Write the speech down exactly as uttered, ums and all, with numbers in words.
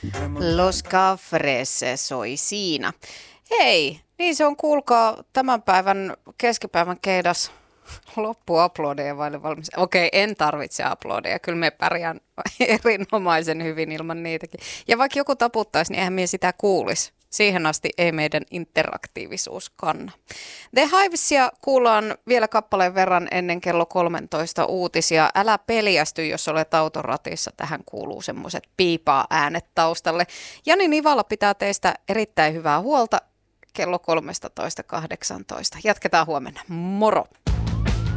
Los Cafres soi siinä. Hei, niin se on, kuulkaa, tämän päivän keskipäivän keidas. Loppuaplodeja vaille valmis. Okei, en tarvitse aplodeja. Kyllä me pärjään erinomaisen hyvin ilman niitäkin. Ja vaikka joku taputtaisi, niin eihän me sitä kuulisi. Siihen asti ei meidän interaktiivisuus kanna. The Hivesia kuullaan vielä kappaleen verran ennen kello kolmetoista uutisia. Älä peljästy, jos olet autoratissa. Tähän kuuluu semmoiset piipaa äänet taustalle. Jani Nivala pitää teistä erittäin hyvää huolta kello kolmetoista kahdeksantoista. Jatketaan huomenna. Moro!